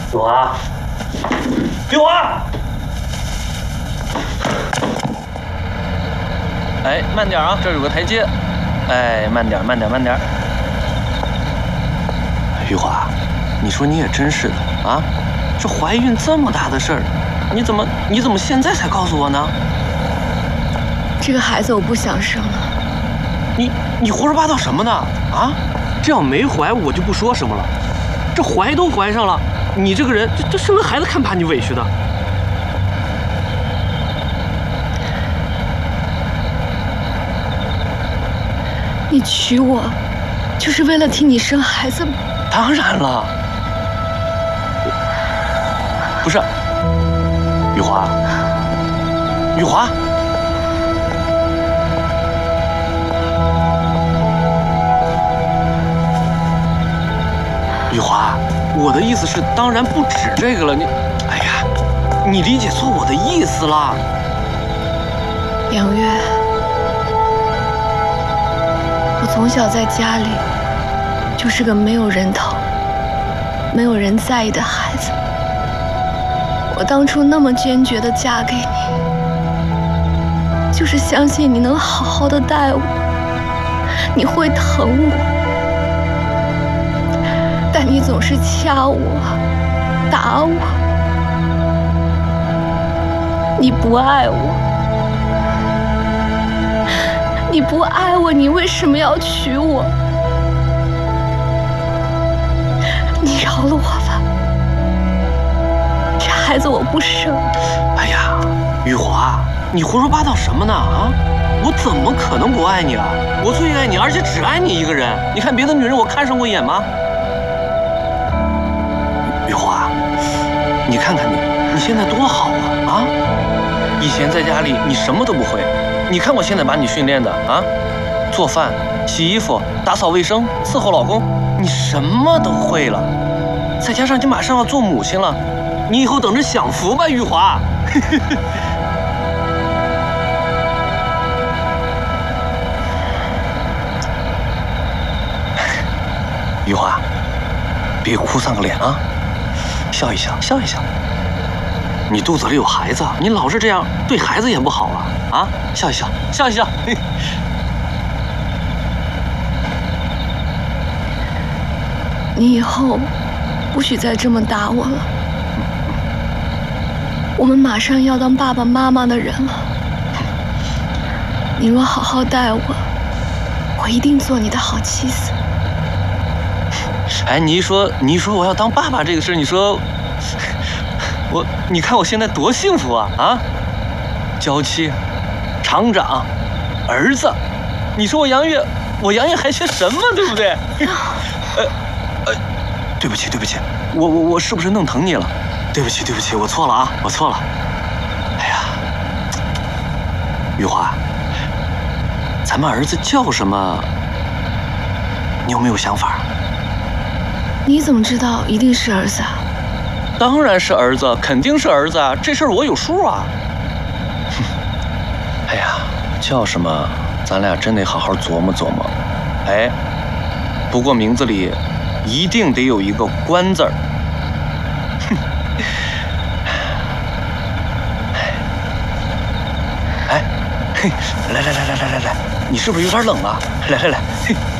玉华，玉华！ 哎，慢点啊，这儿有个台阶。哎，慢点，慢点，慢点。玉华，你说你也真是的啊，这怀孕这么大的事儿，你怎么现在才告诉我呢？ 这个孩子我不想生了。 你胡说八道什么呢？啊，这要没怀我就不说什么了，这怀都怀上了，你这个人这生个孩子看把你委屈的。 你娶我，就是为了替你生孩子吗？ 当然了，不是，玉华，玉华，玉华，我的意思是，当然不止这个了。哎呀，你理解错我的意思了。 杨月，我从小在家里就是个没有人疼、没有人在意的孩子。我当初那么坚决地嫁给你，就是相信你能好好的待我，你会疼我。但你总是掐我、打我，你不爱我。你不爱我，你为什么要娶我？你饶了我吧，这孩子我不生。 哎呀，玉华，你胡说八道什么呢？啊，我怎么可能不爱你啊？我最爱你，而且只爱你一个人。你看别的女人我看上过眼吗？玉华，你看看你现在多好啊！啊，以前在家里你什么都不会。你看我现在把你训练的啊，做饭、洗衣服、打扫卫生、伺候老公，你什么都会了。再加上你马上要做母亲了，你以后等着享福吧，玉华。玉华，别哭丧个脸啊，笑一笑，笑一笑。你肚子里有孩子，你老是这样，对孩子也不好啊！啊，笑一笑，笑一笑。 你以后不许再这么打我了。我们马上要当爸爸妈妈的人了。你若好好待我，我一定做你的好妻子。 哎，你一说我要当爸爸这个事，你说。你看我现在多幸福啊！啊，娇妻、厂长、儿子，你说我杨月还缺什么，对不对？对不起，我是不是弄疼你了？对不起，我错了啊，我错了。哎呀，玉华，咱们儿子叫什么？你有没有想法？ 你怎么知道一定是儿子啊？ 当然是儿子，肯定是儿子啊！这事儿我有数啊。哎呀，叫什么？咱俩真得好好琢磨琢磨。哎，不过名字里一定得有一个“关”字儿。哎，嘿，来，你是不是有点冷啊？来，嘿。